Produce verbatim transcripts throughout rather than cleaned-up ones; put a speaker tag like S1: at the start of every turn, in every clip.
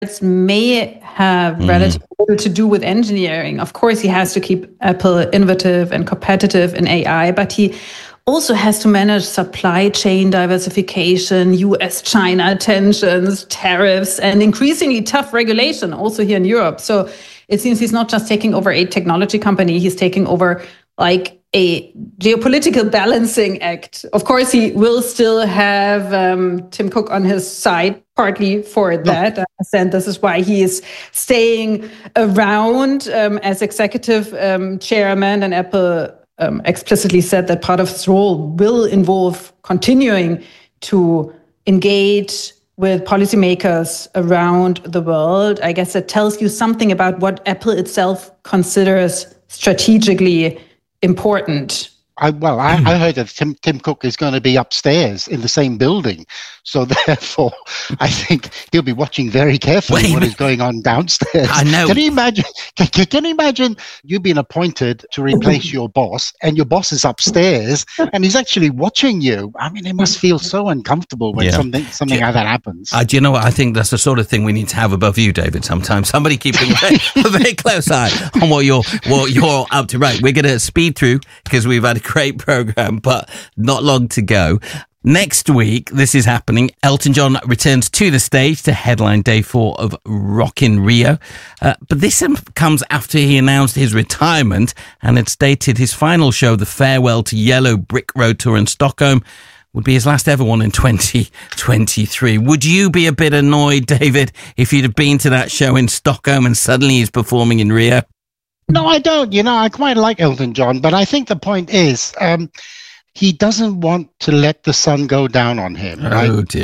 S1: It may have mm. relatively little to do with engineering. Of course, he has to keep Apple innovative and competitive in A I, but he also has to manage supply chain diversification, U S China tensions, tariffs, and increasingly tough regulation also here in Europe. So it seems he's not just taking over a technology company, he's taking over like a geopolitical balancing act. Of course, he will still have um, Tim Cook on his side, partly for that. I understand this is why he is staying around um, as executive um, chairman, and Apple um, explicitly said that part of his role will involve continuing to engage with policymakers around the world. I guess that tells you something about what Apple itself considers strategically important.
S2: I, well, I, I heard that Tim, Tim Cook is going to be upstairs in the same building. So therefore, I think he'll be watching very carefully Wait, what is going on downstairs.
S3: I know.
S2: Can you imagine? Can, can you imagine you being appointed to replace your boss, and your boss is upstairs, and he's actually watching you? I mean, it must feel so uncomfortable when yeah. something something you, like that happens.
S3: Uh, do you know what? I think that's the sort of thing we need to have above you, David. Sometimes somebody keeping a very, a very close eye on what you're what you're up to. Right, we're going to speed through because we've had a great program, but not long to go. Next week, this is happening. Elton John returns to the stage to headline day four of Rock in Rio. Uh, but this comes after he announced his retirement and had stated his final show, the Farewell to Yellow Brick Road Tour in Stockholm, would be his last ever one in twenty twenty-three. Would you be a bit annoyed, David, if you'd have been to that show in Stockholm and suddenly he's performing in Rio?
S2: No, I don't. You know, I quite like Elton John, but I think the point is um, he doesn't want to let the sun go down on him, right?
S3: Oh, dear.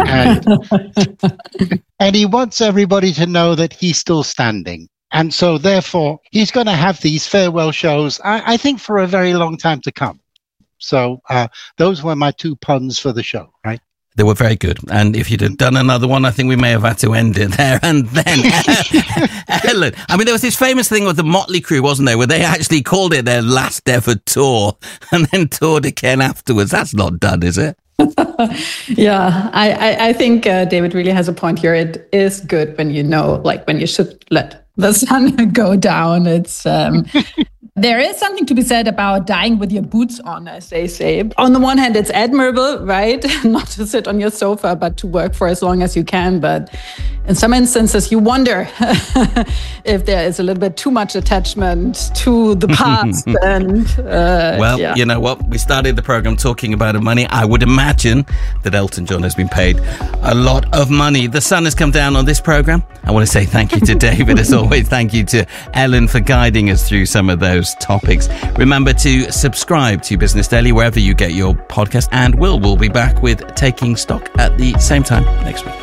S2: And, and he wants everybody to know that he's still standing. And so, therefore, he's going to have these farewell shows, I, I think, for a very long time to come. So uh, those were my two puns for the show, right?
S3: They were very good. And if you'd have done another one, I think we may have had to end it there. And then, Ellen, I mean, there was this famous thing with the Motley Crue, wasn't there, where they actually called it their last ever tour and then toured again afterwards. That's not done, is it?
S1: yeah, I, I, I think uh, David really has a point here. It is good when you know, like, when you should let the sun go down. It's... Um, There is something to be said about dying with your boots on, as they say. On the one hand, it's admirable, right? Not to sit on your sofa, but to work for as long as you can. But in some instances, you wonder if there is a little bit too much attachment to the past. and uh,
S3: Well,
S1: yeah.
S3: you know what? We started the program talking about money. I would imagine that Elton John has been paid a lot of money. The sun has come down on this program. I want to say thank you to David, as always. Thank you to Ellen for guiding us through some of those topics. Remember to subscribe to Business Daily wherever you get your podcast, and Will will be back with Taking Stock at the same time next week.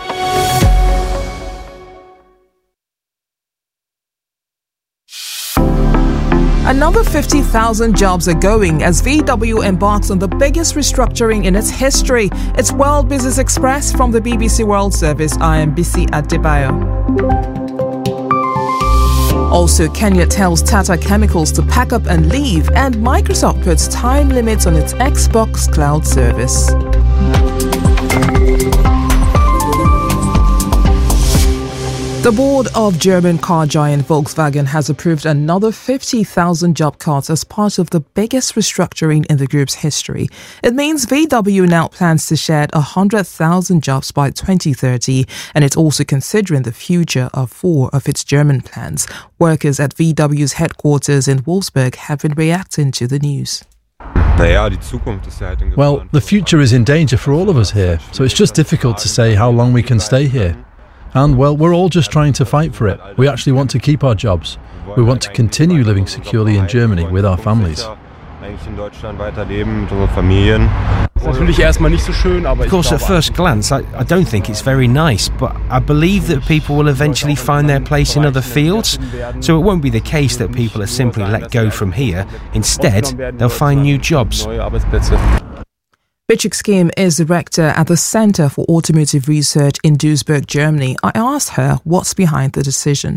S4: Another fifty thousand jobs are going as V W embarks on the biggest restructuring in its history. It's World Business Express from the B B C World Service. I am Bisi Adebayo. Also, Kenya tells Tata Chemicals to pack up and leave, and Microsoft puts time limits on its Xbox cloud service. The board of German car giant Volkswagen has approved another fifty thousand job cuts as part of the biggest restructuring in the group's history. It means V W now plans to shed one hundred thousand jobs by twenty thirty, and it's also considering the future of four of its German plants. Workers at V W's headquarters in Wolfsburg have been reacting to the news.
S5: Well, the future is in danger for all of us here, so it's just difficult to say how long we can stay here. And, well, we're all just trying to fight for it. We actually want to keep our jobs. We want to continue living securely in Germany with our families.
S6: Of course, at first glance, I, I don't think it's very nice, but I believe that people will eventually find their place in other fields. So it won't be the case that people are simply let go from here. Instead, they'll find new jobs.
S4: Richard Skim is director at the Center for Automotive Research in Duisburg, Germany. I asked her what's behind the decision.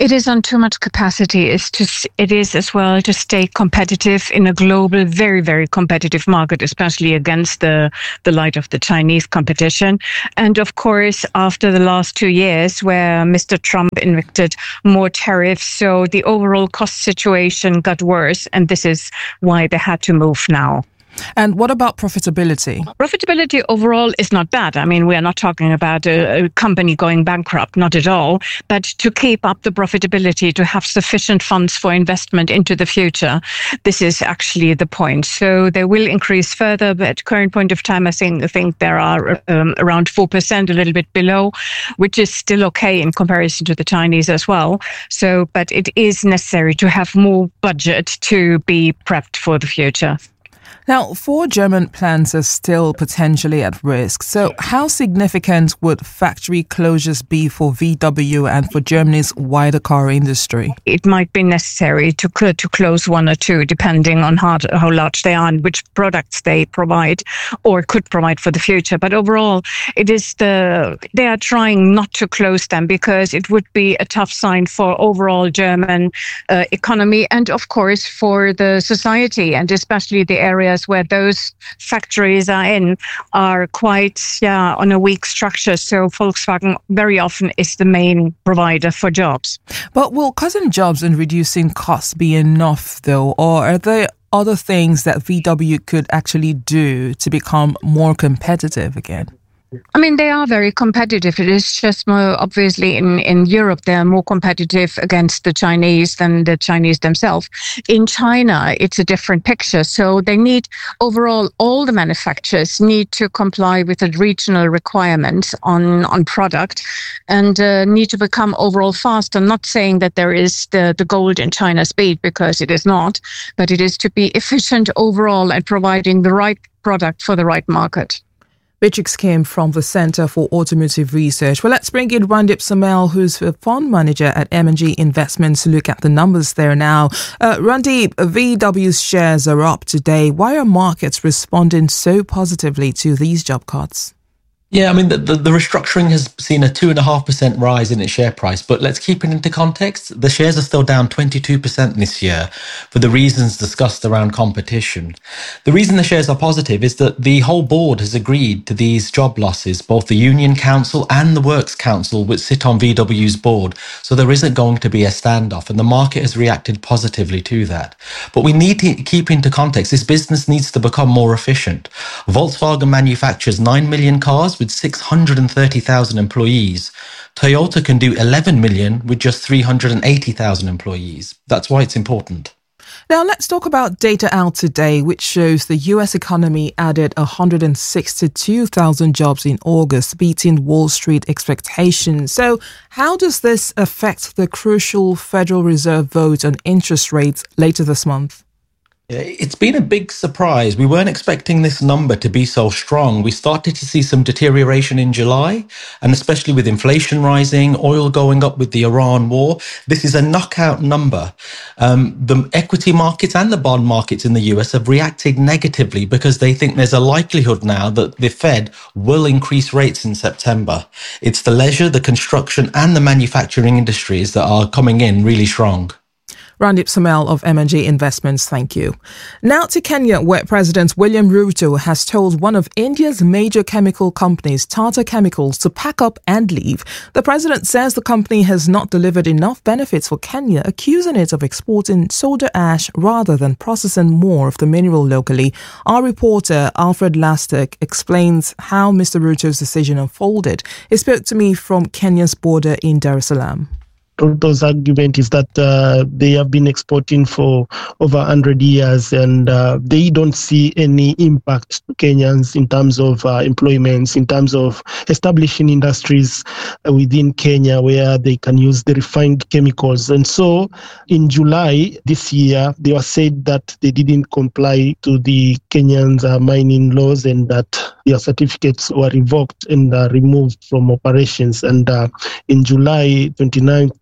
S7: It is on too much capacity. It's to, it is as well to stay competitive in a global, very, very competitive market, especially against the, the light of the Chinese competition. And of course, after the last two years where Mister Trump enacted more tariffs, so the overall cost situation got worse. And this is why they had to move now.
S4: And what about profitability?
S7: Profitability overall is not bad. I mean, we are not talking about a, a company going bankrupt, not at all. But to keep up the profitability, to have sufficient funds for investment into the future, this is actually the point. So they will increase further, but at current point of time, I think, I think there are um, around four percent, a little bit below, which is still okay in comparison to the Chinese as well. So, but it is necessary to have more budget to be prepped for the future.
S4: Now, four German plants are still potentially at risk. So how significant would factory closures be for V W and for Germany's wider car industry?
S7: It might be necessary to cl- to close one or two, depending on how, how large they are and which products they provide or could provide for the future. But overall, it is the they are trying not to close them because it would be a tough sign for overall German uh, economy and, of course, for the society, and especially the areas where those factories are in are quite yeah, on a weak structure. So Volkswagen very often is the main provider for jobs.
S4: But will cutting jobs and reducing costs be enough, though? Or are there other things that V W could actually do to become more competitive again?
S7: I mean, they are very competitive. It is just more obviously in, in Europe, they are more competitive against the Chinese than the Chinese themselves. In China, it's a different picture. So they need overall, all the manufacturers need to comply with the regional requirements on, on product and uh, need to become overall fast. I'm not saying that there is the, the gold in China's speed, because it is not, but it is to be efficient overall and providing the right product for the right market.
S4: Beatrix Kim from the Centre for Automotive Research. Well, let's bring in Randip Somel, who's a fund manager at M and G Investments, to look at the numbers there now. Uh, Randip, V W's shares are up today. Why are markets responding so positively to these job cuts?
S8: Yeah, I mean, the, the, the restructuring has seen a two point five percent rise in its share price, but let's keep it into context. The shares are still down twenty-two percent this year for the reasons discussed around competition. The reason the shares are positive is that the whole board has agreed to these job losses, both the Union Council and the Works Council, which sit on V W's board. So there isn't going to be a standoff, and the market has reacted positively to that. But we need to keep into context. This business needs to become more efficient. Volkswagen manufactures nine million cars with six hundred thirty thousand employees. Toyota can do eleven million with just three hundred eighty thousand employees. That's why it's important.
S4: Now, let's talk about data out today, which shows the U S economy added one hundred sixty-two thousand jobs in August, beating Wall Street expectations. So how does this affect the crucial Federal Reserve vote on interest rates later this month?
S8: It's been a big surprise. We weren't expecting this number to be so strong. We started to see some deterioration in July, and especially with inflation rising, oil going up with the Iran war. This is a knockout number. Um, the equity markets and the bond markets in the U S have reacted negatively because they think there's a likelihood now that the Fed will increase rates in September. It's the leisure, the construction and the manufacturing industries that are coming in really strong.
S4: Randip Somel of M and G Investments, thank you. Now to Kenya, where President William Ruto has told one of India's major chemical companies, Tata Chemicals, to pack up and leave. The president says the company has not delivered enough benefits for Kenya, accusing it of exporting soda ash rather than processing more of the mineral locally. Our reporter, Alfred Lastek, explains how Mister Ruto's decision unfolded. He spoke to me from Kenya's border in Dar es Salaam.
S9: Ruto's argument is that uh, they have been exporting for over one hundred years and uh, they don't see any impact to Kenyans in terms of uh, employments, in terms of establishing industries within Kenya where they can use the refined chemicals. And so in July this year, they were said that they didn't comply to the Kenyans uh, mining laws and that their certificates were revoked and uh, removed from operations. And uh, in July twenty-ninth, the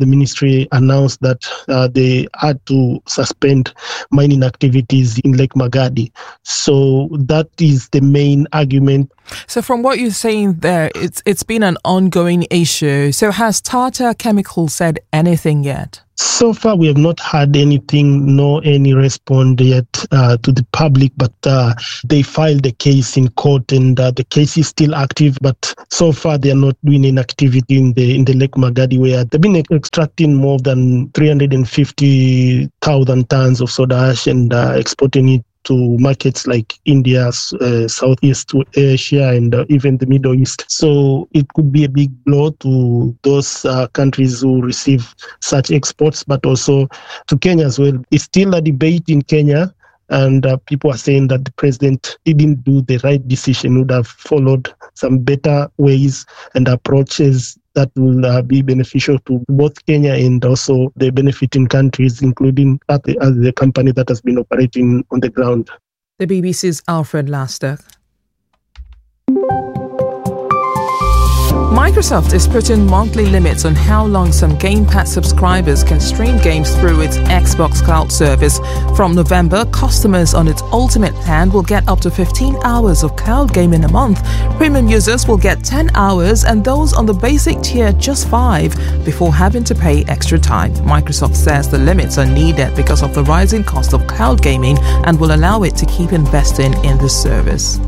S9: ministry announced that uh, they had to suspend mining activities in Lake Magadi. So that is the main argument.
S4: So from what you're saying there, it's it's been an ongoing issue. So has Tata Chemicals said anything yet?
S9: So far, we have not had anything, nor any response yet uh, to the public, but uh, they filed the case in court, and uh, the case is still active. But so far, they are not doing any activity in the in the Lake Magadi, where they've been extracting more than three hundred fifty thousand tons of soda ash and uh, exporting it to markets like India, uh, Southeast Asia, and uh, even the Middle East. So it could be a big blow to those uh, countries who receive such exports, but also to Kenya as well. It's still a debate in Kenya, and uh, people are saying that the president didn't do the right decision, would have followed some better ways and approaches that will uh, be beneficial to both Kenya and also the benefiting countries, including uh, the, uh, the company that has been operating on the ground.
S4: The B B C's Alfred Laster. Microsoft is putting monthly limits on how long some Game Pass subscribers can stream games through its Xbox Cloud service. From November, customers on its Ultimate plan will get up to fifteen hours of cloud gaming a month. Premium users will get ten hours and those on the basic tier just five before having to pay extra time. Microsoft says the limits are needed because of the rising cost of cloud gaming and will allow it to keep investing in the service.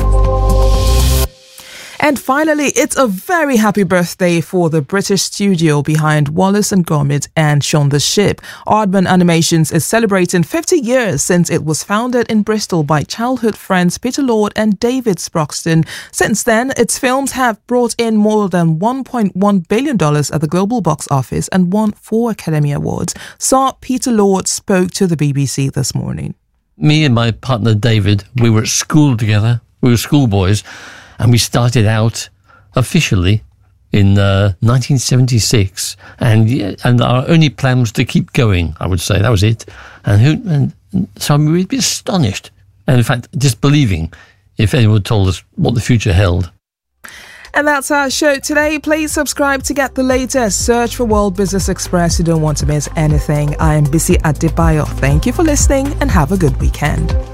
S4: And finally, it's a very happy birthday for the British studio behind Wallace and Gromit and Shaun the Sheep. Aardman Animations is celebrating fifty years since it was founded in Bristol by childhood friends Peter Lord and David Sproxton. Since then, its films have brought in more than one point one billion dollars at the global box office and won four Academy Awards. Sir Peter Lord spoke to the B B C this morning.
S10: Me and my partner David, we were at school together. We were schoolboys. And we started out officially in uh, nineteen seventy-six, and yeah, and our only plan was to keep going. I would say that was it, and who and so we'd be astonished, and in fact disbelieving if anyone told us what the future held.
S4: And that's our show today. Please subscribe to get the latest. Search for World Business Express. You don't want to miss anything. I am Bisi Adebayo. Thank you for listening, and have a good weekend.